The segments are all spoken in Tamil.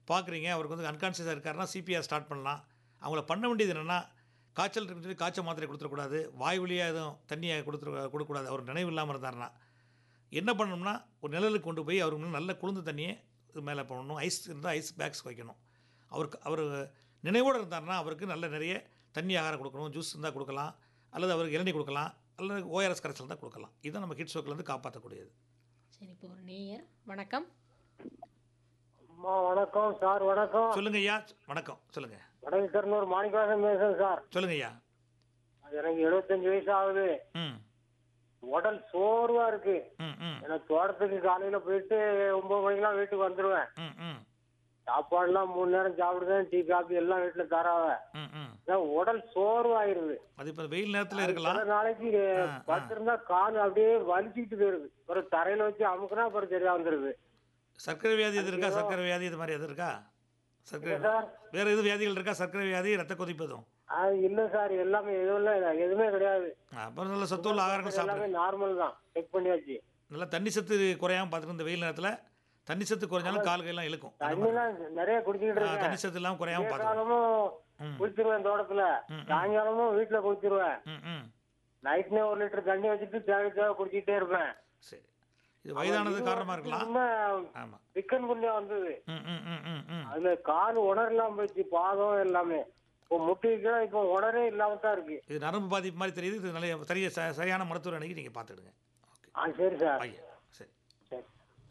பார்க்குறீங்க, அவருக்கு வந்து அன்கான்ஷியஸாக இருக்காருன்னா சிபிஆர் ஸ்டார்ட் பண்ணலாம். அவங்கள பண்ண வேண்டியது என்னென்னா, காய்ச்சல் இருக்குன்னு சொல்லி காய்ச்சல் மாத்திரை கொடுத்துடக்கூடாது. வாய் வழியாக எதுவும் தண்ணியை கொடுக்கக்கூடாது. அவர் நினைவு இல்லாமல் இருந்தாருன்னா என்ன பண்ணணும்னா, ஒரு நிழலுக்கு கொண்டு போய் அவருக்கு நல்ல குளிர்ந்த தண்ணியை மேலே போடணும். ஐஸ் இருந்தால் ஐஸ் பேக்ஸ் வைக்கணும். அவர் நினைவோடு இருந்தாருன்னா அவருக்கு நல்ல நிறைய தண்ணி ஆகாரம் கொடுக்கணும். ஜூஸ் இருந்தால் கொடுக்கலாம், அல்லது அவருக்கு இளநீர் கொடுக்கலாம், அல்லது ஓஆர்எஸ் கரைச்சல் இருந்தால் கொடுக்கலாம். இதுதான் நம்ம ஹீட் ஸ்ட்ரோக்லேருந்து காப்பாற்றக்கூடியது. சரி, இப்போ ஒரு நேயர். வணக்கம். அம்மா வணக்கம் சார். வணக்கம். சொல்லுங்க ஐயா. வணக்கம், சொல்லுங்க. வடக்கு திருநூறு மாணிக்கவாசன் பேசுறேன் சார். சொல்லுங்க ஐயா. எனக்கு 75 வயசு ஆகுது. ம் உடல் சோர்வா இருக்கு. ம் ம் எனக்கு தோட்டத்துக்கு காலையில போயிட்டு 9 மணிக்கெல்லாம் வீட்டுக்கு வந்துடுவேன். ம் ம் சாப்பாடுலாம் 3 நேரம் சாப்பிடுவேன். டீ காபி எல்லாம் வீட்டுல தராவ. ம் ம் உடல் சோர்வாயிருது. அது இப்போ வெயில் நேரத்தில் இருக்கலாம். சில நாளைக்கு படுத்திருந்தா கால் அப்படியே வலிச்சுக்கிட்டு போயிருது. ஒரு தரையில வச்சு அமுக்குனா அப்புறம் சரியா வந்துருது. சர்க்கரை வியாதி எது இருக்கா? சர்க்கரை வியாதி இது மாதிரி எது இருக்கா? சர்க்கரை சார் வேறு எதுவும் வியாதிகள் இருக்கா? சர்க்கரை வியாதி, ரத்த கொதிப்பு எதுவும்? அது இல்ல சார். எல்லாமே எதுவுமே கிடையாது. அப்புறம் நல்ல சத்துள்ள ஆகாரங்கள் எல்லாமே சாப்பிடுங்க. நார்மல் தான். செக் பண்ணியாச்சு. நல்லா தண்ணி சத்து குறையாமல் பார்த்துட்டு இந்த வெயில் நேரத்தில் தண்ணி சத்து குறைஞ்சாலும் கால் கையெல்லாம் இழுக்கும். தண்ணிலாம் நிறைய குடிச்சுக்கிட்டு இருக்கேன். தண்ணி சத்து இல்லாமல் குறையாமல் விடிய பார்த்துக்கணும். காலமும் குளிச்சிருவேன் தோட்டத்துல. சாயங்காலமும் வீட்டுல குளிச்சிருவேன். ம் ம் நைட்னே 1 லிட்டர் தண்ணி வச்சுட்டு தேவை குடிச்சிட்டே இருப்பேன். சரி, இது வயதானது காரணமாக இருக்கலாம். ஆமாம். சிக்கன் குண்டியா வந்தது. ம் ம் ம் ம் ம் அதுல கால் உணரலாம் போயிடுச்சு. பாதம் எல்லாமே இப்போ முட்டிக்கு இப்போ உணரே இல்லாம தான் இருக்கு. இது நரம்பு பாதிப்பு மாதிரி தெரியுது. இது நல்ல சரியான மருத்துவர் அன்னைக்கு நீங்கள் பார்த்துடுங்க. ஓகே. சரி சார். ஐயா சரி. சரி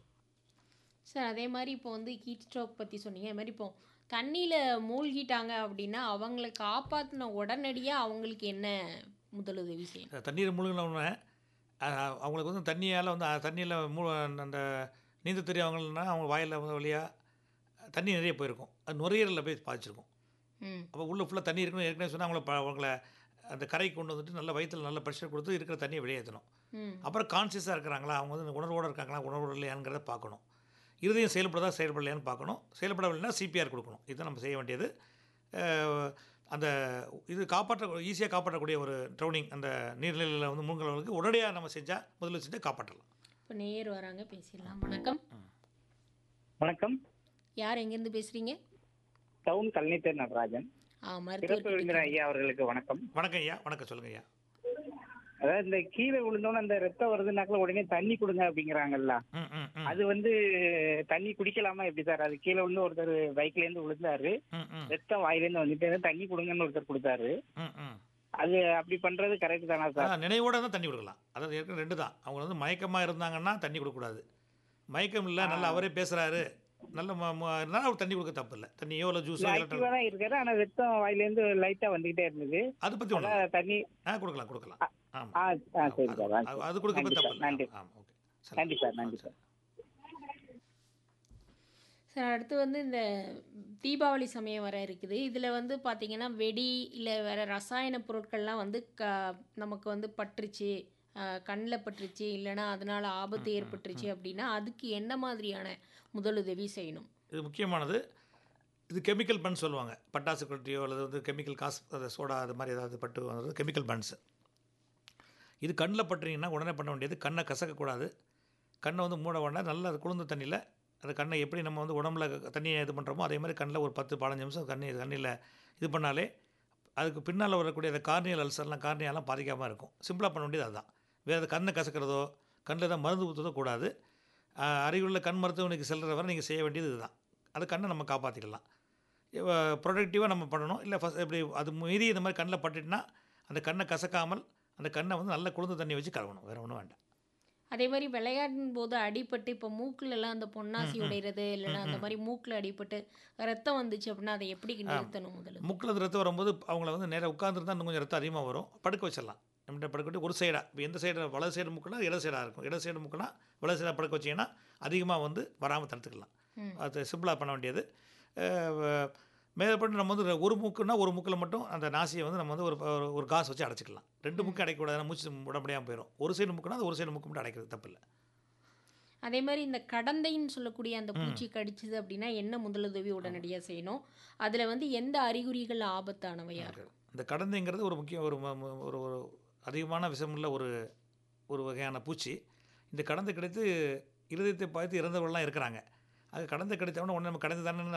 சார், அதே மாதிரி இப்போ வந்து ஹீட் ஸ்ட்ரோக் பற்றி சொன்னீங்க. அது மாதிரி இப்போ தண்ணியில் மூழ்கிட்டாங்க அப்படின்னா அவங்கள காப்பாற்றின உடனடியாக அவங்களுக்கு என்ன முதலுதவி செய்யணும்? தண்ணீர் மூழ்கினவுடனே அவங்களுக்கு வந்து தண்ணியால் வந்து தண்ணியில் அந்த நீந்த தெரியவங்கன்னா அவங்க வாயில் வழியாக தண்ணி நிறைய போயிருக்கும். அது நுரையீரலில் போய் பாதிச்சிருக்கும். அப்போ உள்ளே ஃபுல்லாக தண்ணி இருக்கணும். ஏற்கனவே சொன்னால் அவங்கள அந்த கரைக்கு கொண்டு வந்துட்டு நல்ல வயிற்றில் நல்ல ப்ரெஷர் கொடுத்து இருக்கிற தண்ணியை வெளியேற்றணும். அப்புறம் கான்சியஸாக இருக்கிறாங்களா, அவங்க வந்து உணர்வோடு இருக்காங்களா, உணர்வோடு இல்லையாங்கிறத பார்க்கணும். இருதயம் செயல்படுறதா செயல்படலையான்னு பார்க்கணும். செயல்படவில்லைன்னா சிபிஆர் கொடுக்கணும். இதுதான் நம்ம செய்ய வேண்டியது. அந்த இது ஈஸியாக காப்பாற்றக்கூடிய ஒரு ட்ரௌனிங், அந்த நீர்நிலையில் வந்து மூழ்கிறவங்களுக்கு உடனடியாக நம்ம செஞ்சால் முதல்ல செஞ்சால் காப்பாற்றலாம். இப்போ நேயர் வராங்க, பேசிடலாம். வணக்கம். வணக்கம். யார் எங்கேருந்து பேசுகிறீங்க? டவுன் கல்நீத்தர் நடராஜன். சிறப்பு விருந்தினர் ஐயா அவர்களுக்கு வணக்கம். வணக்கம் ஐயா. வணக்கம், சொல்லுங்க ஐயா. அதாவது இந்த கீழே விழுந்தோன்னு அந்த ரத்தம் வருதுனாக்கல உடனே தண்ணி கொடுங்க அப்படிங்கிறாங்கல்ல, அது வந்து தண்ணி குடிக்கலாமா எப்படி சார்? அது கீழே வந்து ஒருத்தர் பைக்ல இருந்து விழுந்தாரு, ரத்தம் வாயிலேருந்து வந்துட்டு தண்ணி கொடுங்கன்னு ஒருத்தர் கொடுத்தாரு. அது அப்படி பண்றது கரெக்ட் தானா சார்? நினைவோட தான் தண்ணி கொடுக்கலாம். அதாவது ஏற்கனவே 2 தான். அவங்க வந்து மயக்கமாக இருந்தாங்கன்னா தண்ணி கொடுக்கக்கூடாது. மயக்கம் இல்லை, நல்லா அவரே பேசுகிறாரு, நல்ல அவர் தண்ணி கொடுக்க தப்பு இல்லை. தண்ணியோ இல்லை ஜூஸோ ஆக்டிவா தான் இருக்காரு. ஆனா ரத்தம் வாயிலேருந்து லைட்டா வந்துகிட்டே இருந்தது. அதை பற்றி தண்ணி கொடுக்கலாம். ஆமாம், சரி சார். அது கொடுக்க தப்பு இல்லை. நன்றி. ஓகே, நன்றி சார். நன்றி சார். சார், அடுத்து வந்து இந்த தீபாவளி சமயம் வர இருக்குது. இதில் வந்து பார்த்திங்கன்னா வெடி இல்லை வேறு ரசாயன பொருட்கள்லாம் வந்து நமக்கு வந்து பட்டுருச்சு, கண்ணில் பட்டுருச்சு, இல்லைனா அதனால் ஆபத்து ஏற்பட்டுருச்சு அப்படின்னா அதுக்கு என்ன மாதிரியான முதலுதவி செய்யணும்? இது முக்கியமானது. இது கெமிக்கல் பன்ஸ் சொல்லுவாங்க. பட்டாசு கொட்டியோ அல்லது வந்து கெமிக்கல் அது சோடா அது மாதிரி ஏதாவது பட்டு வந்தது கெமிக்கல் பன்ஸு. இது கண்ணில் பட்டுறீங்கன்னா உடனே பண்ண வேண்டியது, கண்ணை கசக்கக்கூடாது. கண்ணை வந்து மூட வேண்டாம். நல்ல குளிர்ந்த தண்ணியில் அந்த கண்ணை எப்படி நம்ம வந்து உடம்புல தண்ணியை இது பண்ணுறோமோ அதே மாதிரி கண்ணில் ஒரு 10-15 நிமிஷம் தண்ணியில் இது பண்ணாலே அதுக்கு பின்னால் வரக்கூடிய அந்த கார்னியல் அல்சர்லாம் கார்னியாலாம் பாதிக்காமல் இருக்கும். சிம்பிளாக பண்ண வேண்டியது அதுதான். வேறு கண்ணை கசக்கிறதோ கண்ணில் தான் மருந்து ஊற்றுறதோ கூடாது. அருகிலுள்ள கண் மருத்துவமனைக்கு செல்கிற வரை நீங்கள் செய்ய வேண்டியது இதுதான். அது கண்ணை நம்ம காப்பாற்றிக்கலாம். ப்ரொடக்டிவாக நம்ம பண்ணணும். இல்லை எப்படி அது மீறி இந்த மாதிரி கண்ணில் பட்டுட்டுனா அந்த கண்ணை கசக்காமல் அந்த கண்ணை வந்து நல்ல குளிர்ந்த தண்ணி வச்சு கழுவணும். வேறு ஒன்றும் வேண்டாம். அதே மாதிரி விளையாடும் போது அடிபட்டு இப்போ மூக்கிலலாம் அந்த பொன்னாசி உடைகிறது, இல்லைன்னா அந்த மாதிரி மூக்கில் அடிபட்டு ரத்தம் வந்துச்சு அப்படின்னா அதை எப்படி நிறுத்தணும்? முதல்ல மூக்கில் ரத்தம் வரும்போது அவங்கள வந்து நேராக உட்காந்துருந்தா இன்னும் கொஞ்சம் ரத்தம் அதிகமாக வரும். படுக்க வச்சிடலாம். நம்மகிட்ட படுக்க வச்சு ஒரு சைடாக, இப்போ எந்த சைடு வலது சைடு மூக்குனா இடது சைடாக இருக்கும். இடது சைடு மூக்குனா வலது சைடாக படுக்க வச்சிங்கன்னா அதிகமாக வந்து வராமல் தடுத்துக்கலாம். அது சிம்பிளாக பண்ண வேண்டியது. மேற்பட்டு நம்ம வந்து ஒரு மூக்குன்னா ஒரு மூக்கில் மட்டும் அந்த நாசியை வந்து நம்ம வந்து ஒரு காசு வச்சு அடைச்சிக்கலாம். 2 மூக்கு அடைக்கக்கூடாது, மூச்சு விட முடியாமல் போயிடும். ஒரு சைடு மூக்குனா அது ஒரு சைடு மூக்கு மட்டும் அடைக்கிறது தப்பு இல்லை. அதே மாதிரி இந்த கடந்தைன்னு சொல்லக்கூடிய அந்த பூச்சி கடிச்சிது அப்படின்னா என்ன முதலுதவி உடனடியாக செய்யணும்? அதில் வந்து எந்த அறிகுறிகள் ஆபத்தானவையாக இருக்கும்? இந்த கடந்தைங்கிறது ஒரு முக்கிய ஒரு அதிகமான விஷமுள்ள ஒரு வகையான பூச்சி. இந்த கடந்தை கிடைத்து இருதயத்தை பார்த்து இறந்தவர்கள்லாம் இருக்கிறாங்க. அது கடந்தை கிடைத்தவொடனே நம்ம கடந்து தானே